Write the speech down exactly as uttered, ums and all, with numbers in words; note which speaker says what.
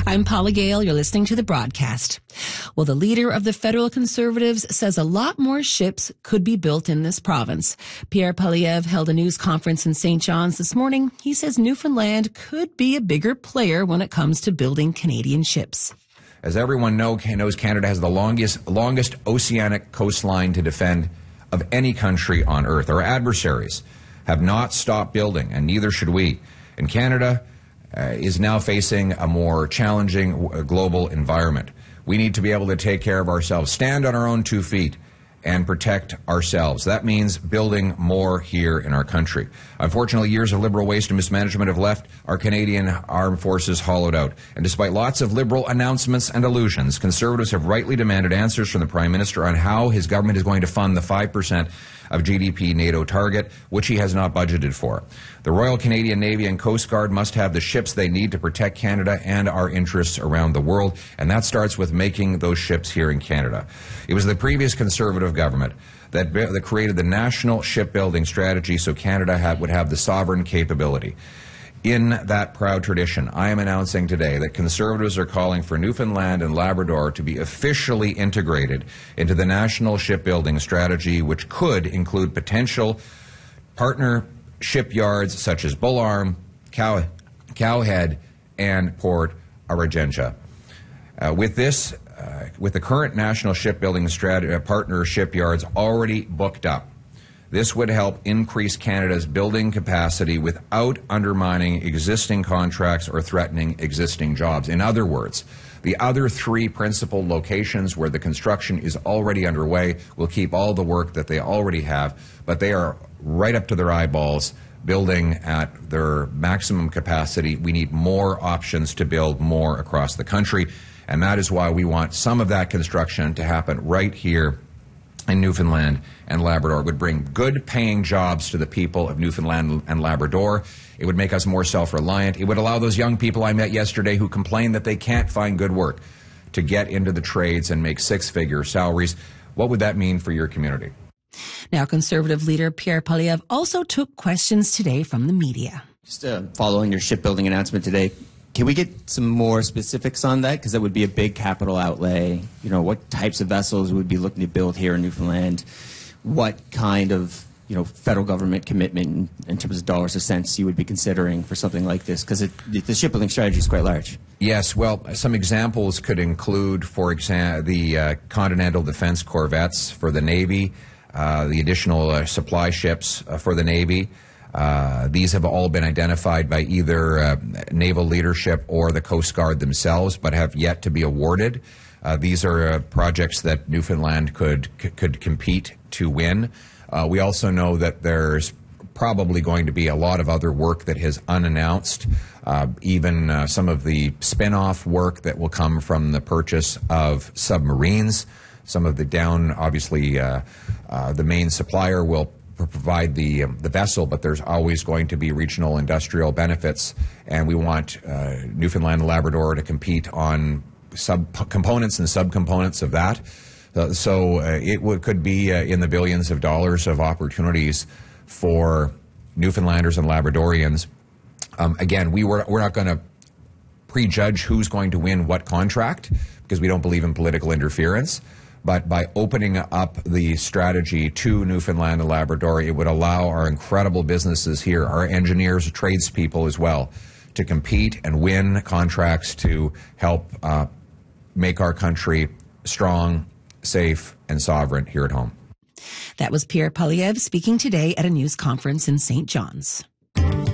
Speaker 1: I'm Paula Gale. You're listening to the broadcast. Well, the leader of the federal Conservatives says a lot more ships could be built in this province. Pierre Poilievre held a news conference in Saint John's this morning. He says Newfoundland could be a bigger player when it comes to building Canadian ships.
Speaker 2: As everyone know, knows, Canada has the longest, longest oceanic coastline to defend of any country on Earth. Our adversaries have not stopped building, and neither should we. And Canada uh, is now facing a more challenging uh, global environment. We need to be able to take care of ourselves, stand on our own two feet, and protect ourselves. That means building more here in our country. Unfortunately, years of Liberal waste and mismanagement have left our Canadian armed forces hollowed out. And despite lots of Liberal announcements and illusions, Conservatives have rightly demanded answers from the Prime Minister on how his government is going to fund the five percent of G D P NATO target, which he has not budgeted for. The Royal Canadian Navy and Coast Guard must have the ships they need to protect Canada and our interests around the world, and that starts with making those ships here in Canada. It was the previous Conservative government that, that created the National Shipbuilding Strategy so Canada had, would have the sovereign capability. In that proud tradition, I am announcing today that Conservatives are calling for Newfoundland and Labrador to be officially integrated into the National Shipbuilding Strategy, which could include potential partner shipyards such as Bullarm, Cow Cowhead, and Port Argentia. Uh, with this, uh, with the current National Shipbuilding Strategy uh, partner shipyards already booked up, this would help increase Canada's building capacity without undermining existing contracts or threatening existing jobs. In other words, the other three principal locations where the construction is already underway will keep all the work that they already have, but they are right up to their eyeballs building at their maximum capacity. We need more options to build more across the country, and that is why we want some of that construction to happen right here in Newfoundland and Labrador. It would bring good-paying jobs to the people of Newfoundland and Labrador. It would make us more self-reliant. It would allow those young people I met yesterday who complain that they can't find good work to get into the trades and make six-figure salaries. What would that mean for your community?
Speaker 1: Now, Conservative leader Pierre Poilievre also took questions today from the media.
Speaker 3: Just uh, following your shipbuilding announcement today, can we get some more specifics on that? Because that would be a big capital outlay. You know, what types of vessels would be looking to build here in Newfoundland? What kind of, you know, federal government commitment in, in terms of dollars or cents you would be considering for something like this? Because the shipbuilding strategy is quite large.
Speaker 2: Yes, well, some examples could include, for example, the uh, Continental Defense Corvettes for the Navy, uh, the additional uh, supply ships uh, for the Navy. Uh, these have all been identified by either uh, naval leadership or the Coast Guard themselves, but have yet to be awarded. Uh, these are uh, projects that Newfoundland could could compete to win. Uh, we also know that there's probably going to be a lot of other work that is unannounced, uh, even uh, some of the spin-off work that will come from the purchase of submarines. Some of the down, obviously, uh, uh, the main supplier will provide the um, the vessel, but there's always going to be regional industrial benefits, and we want uh, Newfoundland and Labrador to compete on sub-components and subcomponents of that. Uh, so uh, it would, could be uh, in the billions of dollars of opportunities for Newfoundlanders and Labradorians. Um, again, we were, we're not going to prejudge who's going to win what contract because we don't believe in political interference. But by opening up the strategy to Newfoundland and Labrador, it would allow our incredible businesses here, our engineers, tradespeople as well, to compete and win contracts to help uh, make our country strong, safe, and sovereign here at home.
Speaker 1: That was Pierre Poilievre speaking today at a news conference in Saint John's.